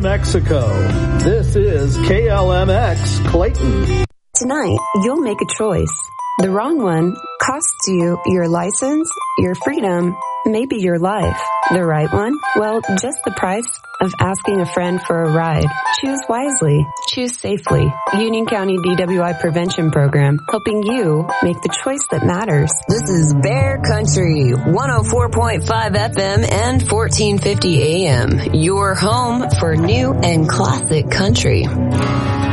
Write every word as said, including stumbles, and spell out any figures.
Mexico. This is K L M X Clayton. Tonight, you'll make a choice. The wrong one costs you your license, your freedom, maybe your life. The right one? Well, just the price of asking a friend for a ride. Choose wisely. Choose safely. Union County D W I Prevention Program, helping you make the choice that matters. This is Bear Country, one oh four point five F M and fourteen fifty A M. Your home for new and classic country.